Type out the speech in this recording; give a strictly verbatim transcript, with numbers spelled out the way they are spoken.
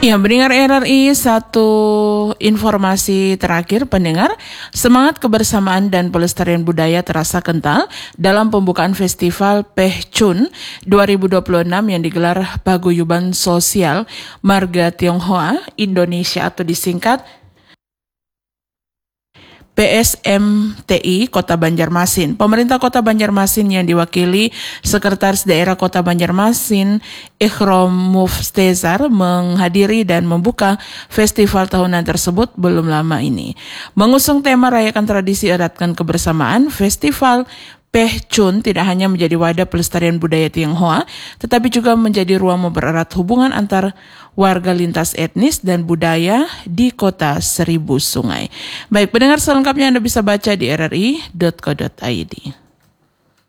Ya, pendengar R R I, satu informasi terakhir pendengar, semangat kebersamaan dan pelestarian budaya terasa kental dalam pembukaan Festival Pehchun dua ribu dua puluh enam yang digelar Paguyuban Sosial Marga Tionghoa Indonesia atau disingkat P S M T I Kota Banjarmasin. Pemerintah Kota Banjarmasin yang diwakili Sekretaris Daerah Kota Banjarmasin Ikhrom Muftezar menghadiri dan membuka festival tahunan tersebut belum lama ini. Mengusung tema rayakan tradisi eratkan kebersamaan, festival Pehchun tidak hanya menjadi wadah pelestarian budaya Tionghoa, tetapi juga menjadi ruang mempererat hubungan antar warga lintas etnis dan budaya di Kota Seribu Sungai. Baik, pendengar selengkapnya Anda bisa baca di r r i dot co dot i d.